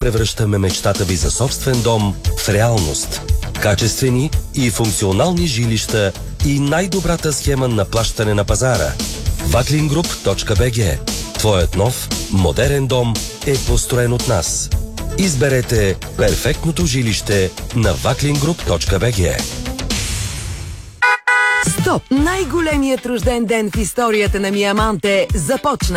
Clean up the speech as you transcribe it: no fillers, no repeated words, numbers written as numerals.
превръщаме мечтата ви за собствен дом в реалност. Качествени и функционални жилища и най-добрата схема на плащане на пазара. Vaclingroup.bg. Твоят нов, модерен дом е построен от нас. Изберете перфектното жилище на Vaclingroup.bg. Стоп! Най-големият рожден ден в историята на Миаманте започна.